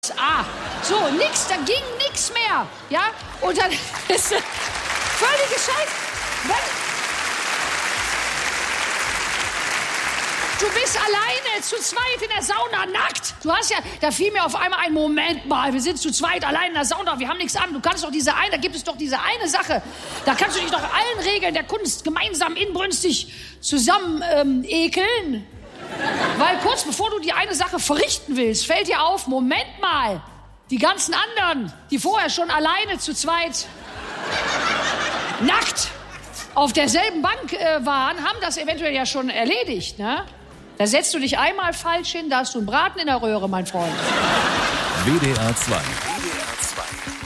So, nix, da ging nix mehr. Ja? Und dann ist völlige Scheiße. Du bist alleine, zu zweit in der Sauna, nackt. Du hast ja, da fiel mir auf einmal ein Moment mal, wir sind zu zweit allein in der Sauna, wir haben nichts an. Du kannst doch da gibt es doch diese eine Sache. Da kannst du dich doch allen Regeln der Kunst gemeinsam inbrünstig zusammen ekeln. Weil kurz bevor du die eine Sache verrichten willst, fällt dir auf, Moment mal, die ganzen anderen, die vorher schon alleine zu zweit nackt auf derselben Bank waren, haben das eventuell ja schon erledigt, ne? Da setzt du dich einmal falsch hin, da hast du einen Braten in der Röhre, mein Freund. WDR 2